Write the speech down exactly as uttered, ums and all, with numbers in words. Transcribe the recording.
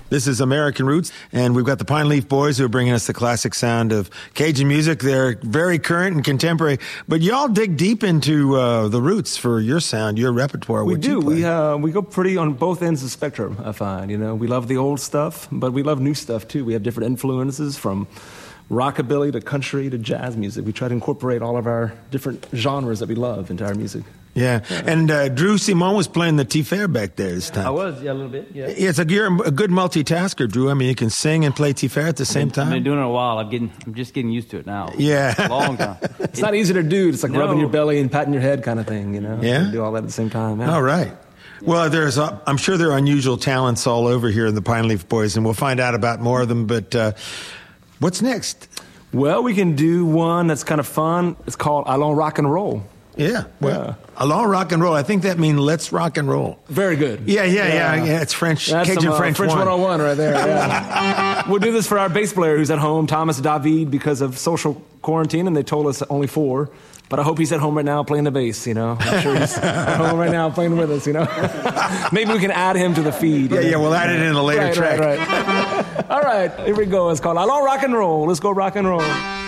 This is American Roots, and we've got the Pine Leaf Boys who are bringing us the classic sound of Cajun music. They're very current and contemporary, but y'all dig deep into uh, the roots for your sound, your repertoire. We what do. You play. We uh, we go pretty on both ends of the spectrum, I find. You know, we love the old stuff, but we love new stuff too. We have different influences from rockabilly to country to jazz music. We try to incorporate all of our different genres that we love into our music. Yeah, and uh, Drew Simon was playing the Tiferet back there this time. I was, yeah, a little bit, yeah. Yeah, it's like you're a good multitasker, Drew. I mean, you can sing and play Tiferet at the same time. I've been doing it a while. I'm getting, I'm just getting used to it now. Yeah, a long time. It's not easy to do. It's like No. rubbing your belly and patting your head kind of thing, you know. Yeah? You do all that at the same time. Yeah. All right. Well, there's, uh, I'm sure there are unusual talents all over here in the Pine Leaf Boys, and we'll find out about more of them. But uh, what's next? Well, we can do one that's kind of fun. It's called Allons Rock and Roll. Yeah, well, Yeah. Allons rock and roll. I think that means let's rock and roll. Very good. Yeah, yeah, yeah. Yeah. yeah it's French, That's Cajun some, uh, French, French one. one oh one right there. Yeah. We'll do this for our bass player who's at home, Thomas David, because of social quarantine, and they told us only four. But I hope he's at home right now playing the bass, you know. I'm sure he's at home right now playing with us, you know. Maybe we can add him to the feed. Yeah, yeah, we'll add it in a later right, track. Right, right. All right, here we go. It's called Allons Rock and Roll. Let's go rock and roll.